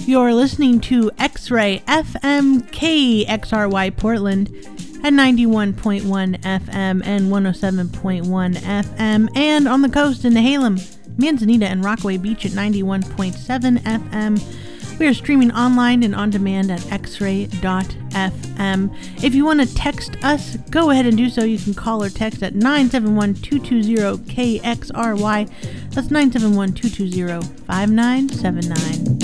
You're listening to X-Ray FM KXRY Portland at 91.1 FM and 107.1 FM, and on the coast in Nehalem, Manzanita, and Rockaway Beach at 91.7 FM. We are streaming online and on demand at xray.fm. If you want to text us, go ahead and do so. You can call or text at 971-220-KXRY. That's 971-220-5979.